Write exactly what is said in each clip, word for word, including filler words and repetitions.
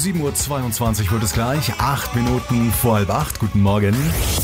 sieben Uhr zweiundzwanzig wird es gleich. Acht Minuten vor halb acht. Guten Morgen.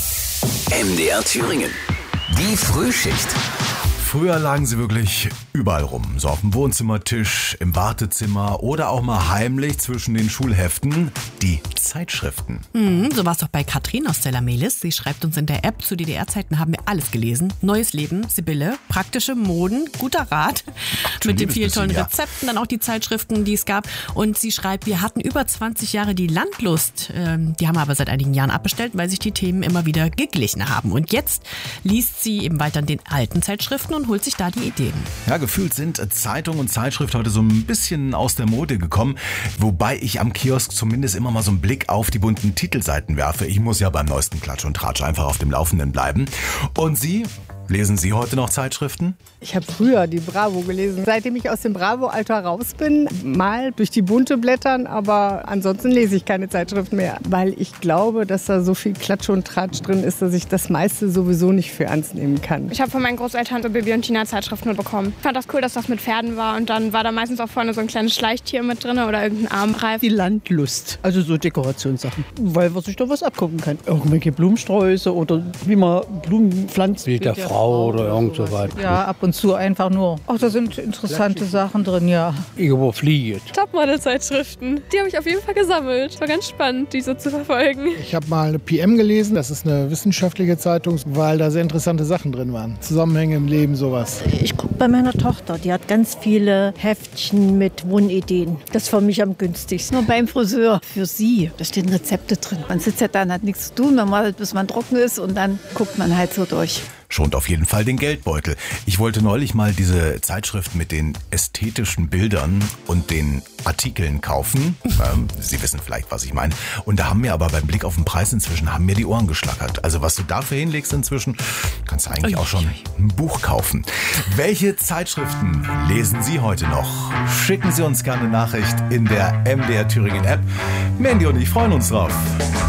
M D R Thüringen. Die Frühschicht. Früher lagen sie wirklich überall rum. So auf dem Wohnzimmertisch, im Wartezimmer oder auch mal heimlich zwischen den Schulheften. Die Zeitschriften. Mhm, so war es doch bei Katrin aus Zellamelis. Sie schreibt uns in der App, zu D D R-Zeiten haben wir alles gelesen. Neues Leben, Sibylle, praktische Moden, guter Rat. Mit den vielen tollen bisschen, ja. Rezepten, dann auch die Zeitschriften, die es gab. Und sie schreibt, wir hatten über zwanzig Jahre die Landlust. Ähm, die haben wir aber seit einigen Jahren abbestellt, weil sich die Themen immer wieder geglichen haben. Und jetzt liest sie eben weiter in den alten Zeitschriften und holt sich da die Ideen. Ja, gefühlt sind Zeitung und Zeitschrift heute so ein bisschen aus der Mode gekommen. Wobei ich am Kiosk zumindest immer mal so einen Blick auf die bunten Titelseiten werfe. Ich muss ja beim neuesten Klatsch und Tratsch einfach auf dem Laufenden bleiben. Und Sie? Lesen Sie heute noch Zeitschriften? Ich habe früher die Bravo gelesen. Seitdem ich aus dem Bravo-Alter raus bin, mal durch die bunte blättern, aber ansonsten lese ich keine Zeitschriften mehr. Weil ich glaube, dass da so viel Klatsch und Tratsch drin ist, dass ich das meiste sowieso nicht für ernst nehmen kann. Ich habe von meinen Großeltern so Bibi und Tina Zeitschriften bekommen. Ich fand das cool, dass das mit Pferden war und dann war da meistens auch vorne so ein kleines Schleichtier mit drin oder irgendein Armreif. Die Landlust, also so Dekorationssachen, weil man sich da was abgucken kann. Irgendwelche Blumensträuße oder wie man Blumen pflanzt. Bild der Frau oder irgend so weiter. Ja, ab und zu einfach nur. Ach, da sind interessante Sachen drin, ja. Irgendwo fliegt. Topmodel-Zeitschriften. Die habe ich auf jeden Fall gesammelt. War ganz spannend, die so zu verfolgen. Ich habe mal eine P M gelesen, das ist eine wissenschaftliche Zeitung, weil da sehr interessante Sachen drin waren. Zusammenhänge im Leben, sowas. Ich gucke bei meiner Tochter, die hat ganz viele Heftchen mit Wohnideen. Das ist für mich am günstigsten. Nur beim Friseur. Für sie, da stehen Rezepte drin. Man sitzt ja da und hat nichts zu tun, man wartet, bis man trocken ist und dann guckt man halt so durch. Schont auf jeden Fall den Geldbeutel. Ich wollte neulich mal diese Zeitschrift mit den ästhetischen Bildern und den Artikeln kaufen. Ähm, Sie wissen vielleicht, was ich meine. Und da haben mir aber beim Blick auf den Preis inzwischen haben mir die Ohren geschlackert. Also was du dafür hinlegst inzwischen, kannst du eigentlich auch schon ein Buch kaufen. Welche Zeitschriften lesen Sie heute noch? Schicken Sie uns gerne eine Nachricht in der M D R Thüringen App. Mandy und ich freuen uns drauf.